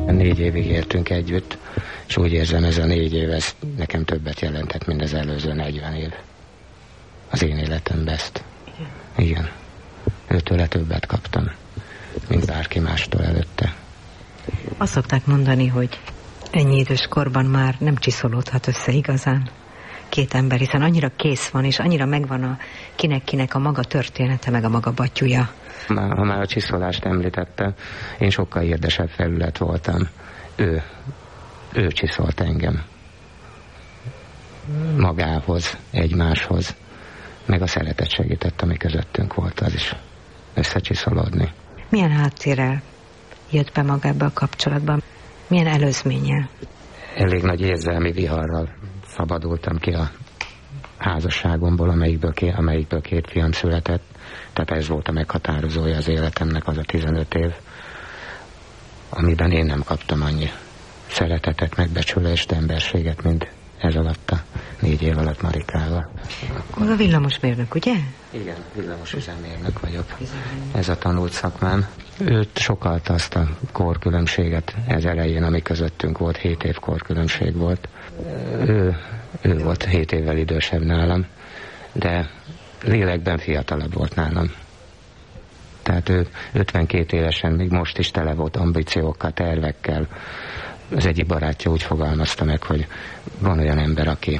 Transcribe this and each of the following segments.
4 évig éltünk együtt, és úgy érzem, ez a 4 év, ez nekem többet jelentett, mint az előző 40 év. Az én életemben ezt. Igen. Őtőle többet kaptam, mint bárki mástól előtte. Azt szokták mondani, hogy ennyi idős korban már nem csiszolódhat össze igazán két ember, hiszen annyira kész van, és annyira megvan a kinek a maga története, meg a maga batyuja. Ha már a csiszolást említette, én sokkal érdesebb felület voltam. Ő csiszolt engem. Magához, egymáshoz, meg a szeretet segített, ami közöttünk volt, az is összecsiszolódni. Milyen háttérrel jött be maga ebbe a kapcsolatban? Milyen előzménnyel? Elég nagy érzelmi viharral szabadultam ki a házasságomból, amelyikből 2 fiam született. Tehát ez volt a meghatározója az életemnek, az a 15 év, amiben én nem kaptam annyi szeretetet, megbecsülést, emberséget, mint ez alatt a 4 év alatt Marikával. Akkor a villamosmérnök, ugye? Igen, villamosüzemmérnök vagyok. Ez a tanult szakmám. Őt sokalta azt a korkülönbséget ez elején, ami közöttünk volt, 7 év korkülönbség volt. Ő volt 7 évvel idősebb nálam, de lélekben fiatalabb volt nálam. Tehát ő 52 évesen, még most is tele volt ambíciókkal, tervekkel. Az egyik barátja úgy fogalmazta meg, hogy van olyan ember, aki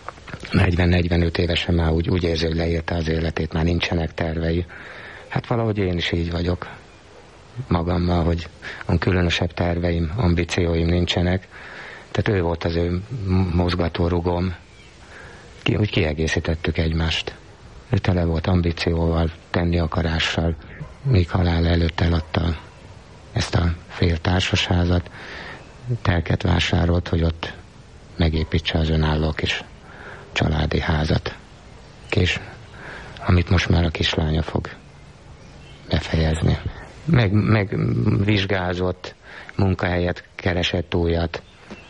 40-45 évesen már úgy érzi, hogy leírta az életét, már nincsenek tervei. Hát valahogy én is így vagyok magammal, hogy különösebb terveim, ambícióim nincsenek. Tehát ő volt az ő mozgatórugóm. Úgy kiegészítettük egymást. Ő tele volt ambícióval, tenni akarással, míg halál előtt eladta ezt a fél társasházat, telket vásárolt, hogy ott megépítse az önálló kis családi házat. És amit most már a kislánya fog befejezni. Meg vizsgázott, munkahelyet keresett újat,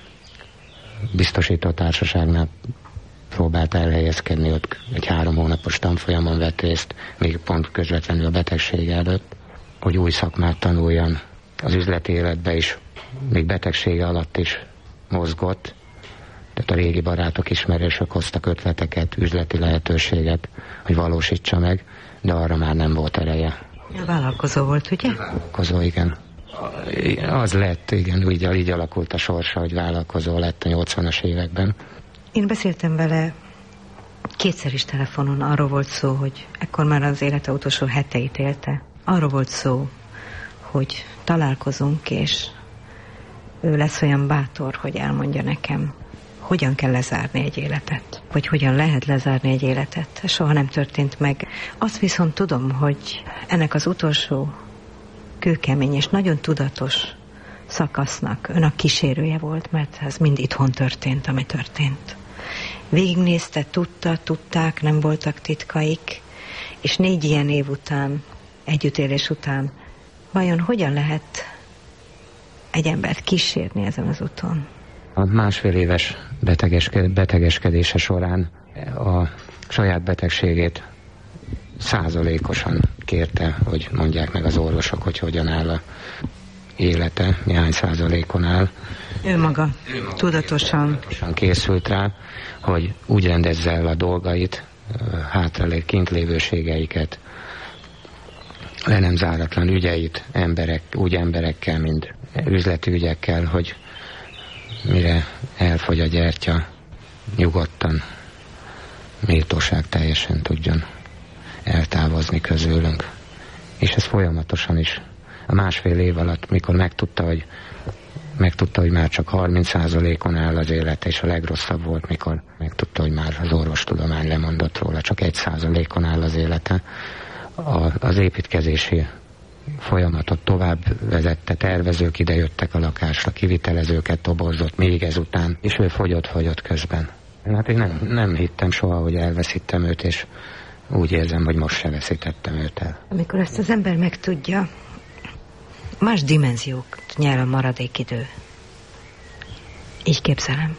biztosító társaságnál próbált elhelyezkedni, ott egy 3 hónapos tanfolyamon vett részt, még pont közvetlenül a betegség előtt, hogy új szakmát tanuljon. Az üzleti életbe is, még betegsége alatt is mozgott, tehát a régi barátok, ismerősök hoztak ötleteket, üzleti lehetőséget, hogy valósítsa meg, de arra már nem volt ereje. Vállalkozó volt, ugye? Vállalkozó, igen. Az lett, igen, így alakult a sorsa, hogy vállalkozó lett a 80-as években. Én beszéltem vele 2-szer is telefonon, arról volt szó, hogy ekkor már az élete utolsó heteit élte. Arról volt szó, hogy találkozunk, és ő lesz olyan bátor, hogy elmondja nekem, hogyan kell lezárni egy életet, vagy hogyan lehet lezárni egy életet. Soha nem történt meg. Azt viszont tudom, hogy ennek az utolsó kőkemény és nagyon tudatos szakasznak ön a kísérője volt, mert ez mind itthon történt, ami történt. Végignézte, tudták, nem voltak titkaik, és 4 ilyen év után, együttélés után, vajon hogyan lehet egy embert kísérni ezen az úton? A 1,5 éves betegeskedése során a saját betegségét 100%-osan kérte, hogy mondják meg az orvosok, hogy hogyan áll a élete, néhány százalékon áll. Ő maga tudatosan készült rá, hogy úgy rendezze el a dolgait, kintlévőségeiket, le nem záratlan ügyeit, úgy emberekkel, mint üzleti ügyekkel, hogy mire elfogy a gyertya, nyugodtan, méltóság teljesen tudjon eltávozni közülünk. És ez folyamatosan is. A 1,5 év alatt, mikor megtudta, hogy már csak 30%-on áll az élete, és a legrosszabb volt, mikor megtudta, hogy már az orvostudomány lemondott róla, csak 1%-on áll az élete. Az építkezési folyamatot tovább vezette, tervezők idejöttek a lakásra, kivitelezőket toborzott még ezután, és ő fogyott közben. Hát én nem hittem soha, hogy elveszítem őt, és úgy érzem, hogy most se veszítettem őt el. Amikor ezt az ember megtudja, más dimenziók nyel a maradék idő. Így képzelem.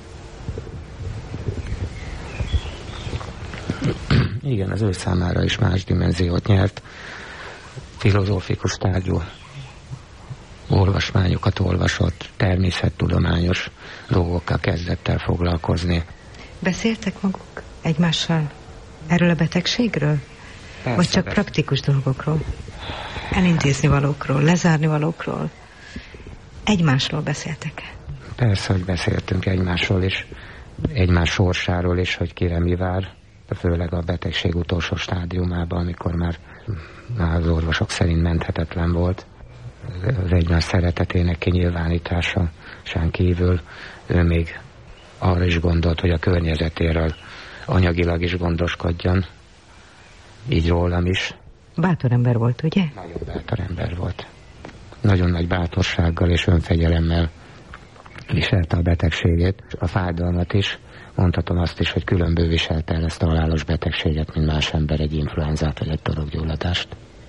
Igen, az ő számára is más dimenziót nyert. Filozófikus tárgyú olvasmányokat olvasott, természettudományos dolgokkal kezdett el foglalkozni. Beszéltek maguk egymással erről a betegségről? Persze, vagy csak praktikus dolgokról? Elintézni valókról, lezárni valókról? Egymásról beszéltek-e? Persze, hogy beszéltünk egymásról is, egymás sorsáról is, hogy kire mi vár, főleg a betegség utolsó stádiumában, amikor már az orvosok szerint menthetetlen volt. Az egymás szeretetének kinyilvánítása sán kívül ő még arra is gondolt, hogy a környezetéről anyagilag is gondoskodjon, így rólam is. Bátor ember volt, ugye? Nagyon bátor ember volt. Nagyon nagy bátorsággal és önfegyelemmel viselte a betegségét, a fájdalmat is. Mondhatom azt is, hogy különböző viselte el ezt a halálos betegséget, mint más ember egy influenzát vagy egy torokgyulladást.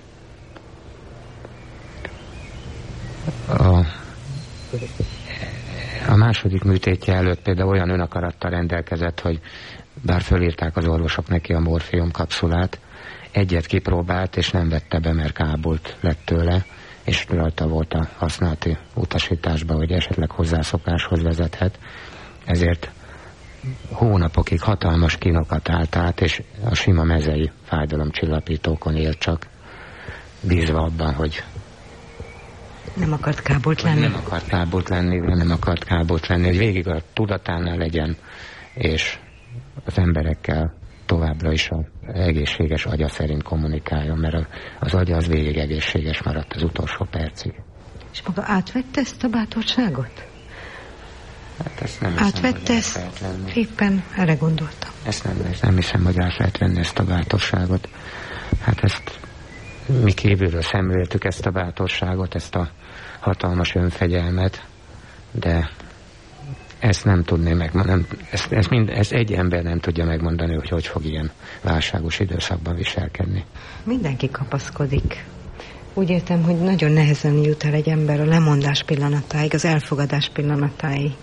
A második műtétje előtt például olyan önakarattal rendelkezett, hogy bár fölírták az orvosok neki a morfium kapszulát, egyet kipróbált, és nem vette be, mert kábult lett tőle, és rajta volt a használati utasításban, hogy esetleg hozzászokáshoz vezethet. Ezért hónapokig hatalmas kínokat állt át, és a sima mezei fájdalomcsillapítókon élt csak, bízva abban, hogy nem akart kábult lenni. Nem akart kábult lenni, hogy végig a tudatánál legyen, és az emberekkel továbbra is az egészséges agya szerint kommunikáljon, mert az agya az végig egészséges maradt az utolsó percig. És maga átvette ezt a bátorságot? Hát ezt nem átvette ezt? Éppen erre gondoltam. Ezt nem hiszem, hogy át lehet venni ezt a bátorságot. Hát ezt mi kívülről szemléltük, ezt a bátorságot, ezt a hatalmas önfegyelmet, de ezt nem tudné megmondani, ezt egy ember nem tudja megmondani, hogy fog ilyen válságos időszakban viselkedni. Mindenki kapaszkodik. Úgy értem, hogy nagyon nehezen jut el egy ember a lemondás pillanatáig, az elfogadás pillanatáig.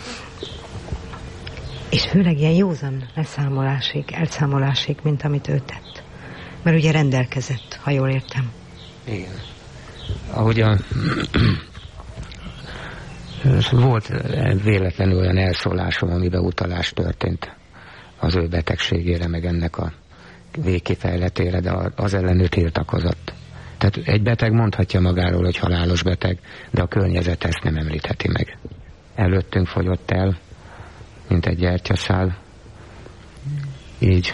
És főleg ilyen józan elszámolásig, mint amit ő tett. Mert ugye rendelkezett, ha jól értem. Igen. Ahogy volt véletlenül olyan elszólásom, amiben utalás történt az ő betegségére, meg ennek a végkifejletére, de az ellen ő tiltakozott. Tehát egy beteg mondhatja magáról, hogy halálos beteg, de a környezet ezt nem említheti meg. Előttünk fogyott el, mint egy gyertyaszál, így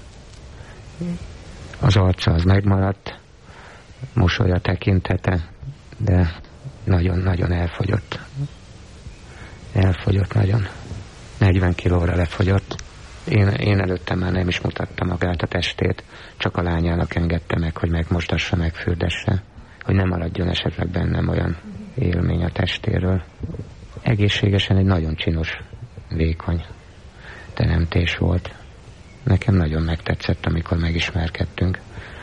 az arca az megmaradt, mosolya, tekintete, de nagyon-nagyon elfogyott. Elfogyott nagyon. 40 kilóra lefogyott. Én előtte már nem is mutatta magát, a testét, csak a lányának engedte meg, hogy megmosdassa, megfürdesse, hogy nem maradjon esetleg bennem olyan élmény a testéről. Egészségesen egy nagyon csinos, vékony teremtés volt. Nekem nagyon megtetszett, amikor megismerkedtünk.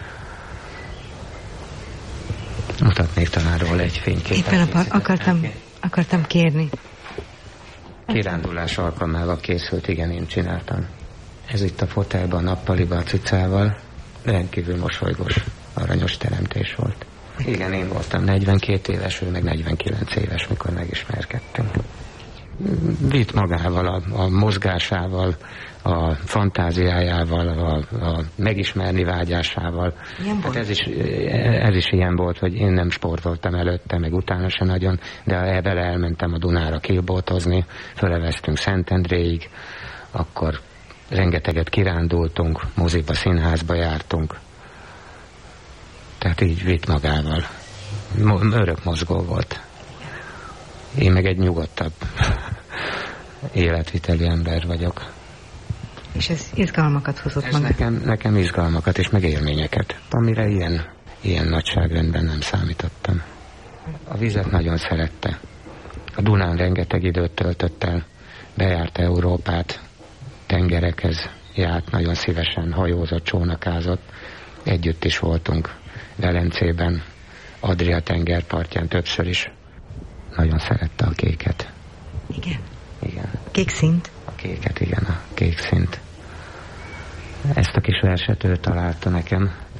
Mutatnék talán róla egy fényképet. Éppen akartam kérni. Kirándulás alkalmával készült, igen, én csináltam. Ez itt a fotelban, a nappaliba, a cicával, rendkívül mosolygós, aranyos teremtés volt. Igen, én voltam 42 éves, ő meg 49 éves, mikor megismerkedtünk. Vitt magával, a mozgásával, a fantáziájával, a megismerni vágyásával. Hát ez is ilyen volt, hogy én nem sportoltam előtte, meg utána se nagyon, de vele elmentem a Dunára kilbótozni, föleveztünk Szentendréig, akkor rengeteget kirándultunk, moziba, színházba jártunk. Tehát így vitt magával. Örök mozgó volt. Én meg egy nyugodtabb életviteli ember vagyok. És ez izgalmakat hozott maga? Nekem izgalmakat és meg élményeket, amire ilyen nagyságrendben nem számítottam. A vizet nagyon szerette. A Dunán rengeteg időt töltött el, bejárta Európát, tengerekhez járt, nagyon szívesen hajózott, csónakázott. Együtt is voltunk Velencében, Adria tengerpartján többször is. Nagyon szerette a kéket. Igen? Igen. Kék színt? A kéket, igen, a kék színt. Ezt a kis verset ő találta nekem.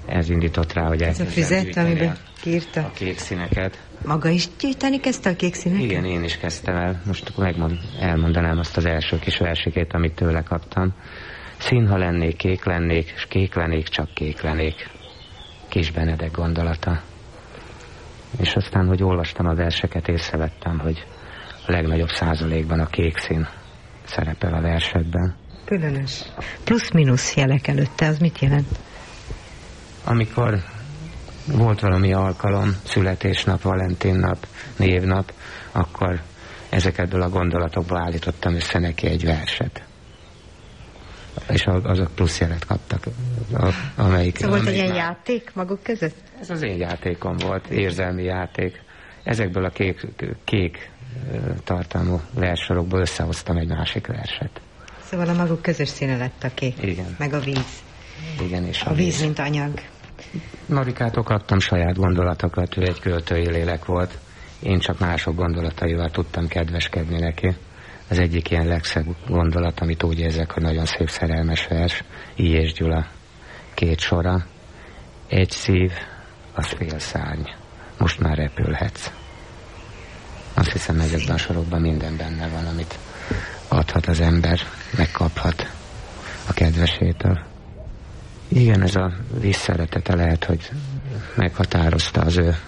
ez indított rá, hogy ez a füzet, amiben kiírta a kék színeket. Maga is gyűjteni kezdte a kék színeket? Igen, én is kezdtem el. Most akkor elmondanám azt az első kis versikét, amit tőle kaptam. Szín, ha lennék, kék lennék, és kék lennék, csak kék lennék. Kis Benedek gondolata. És aztán, hogy olvastam a verseket, észrevettem, hogy a legnagyobb százalékban a kék szín szerepel a versekben. Különös. Plusz-minusz jelek előtte, az mit jelent? Amikor volt valami alkalom, születésnap, Valentinnap, névnap, akkor ezekből a gondolatokból állítottam össze neki egy verset. És azok plusz jelet kaptak. Szóval volt egy ilyen játék maguk között? Ez az én játékom volt, érzelmi játék. Ezekből a kék tartalmú versorokból összehoztam egy másik verset. Szóval a maguk közös színe lett a kék. Igen. Meg a víz. Igen, és a víz, mint anyag. Marikától kaptam saját gondolatokat, ő egy költői lélek volt. Én csak mások gondolataival tudtam kedveskedni neki. Az egyik ilyen legszebb gondolat, amit úgy érzek, hogy nagyon szép szerelmes vers, I. és Gyula 2 sora. Egy szív, az fél szárny. Most már repülhetsz. Azt hiszem, ezekben a sorokban minden benne van, amit adhat az ember, megkaphat a kedvesétől. Igen, ez a vízszeretete lehet, hogy meghatározta az ő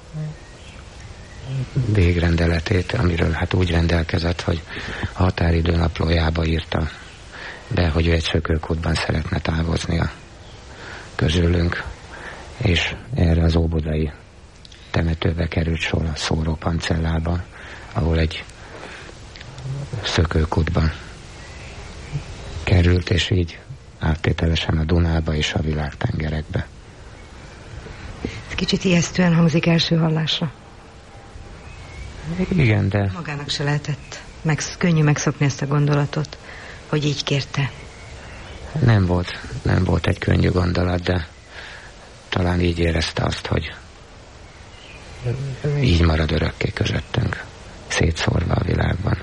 végrendeletét, amiről hát úgy rendelkezett, hogy a határidő naplójába írta be, hogy ő egy szökőkútban szeretne távoznia közülünk, és erre az óbudai temetőbe került sor a Szórópancellában, ahol egy szökőkútban került, és így áttételesen a Dunába és a világtengerekbe. Ez kicsit ijesztően hangzik első hallásra. Igen, de... Magának se lehetett könnyű megszokni ezt a gondolatot, hogy így kérte. Nem volt egy könnyű gondolat, de talán így érezte azt, hogy így marad örökké közöttünk, szétszórva a világban.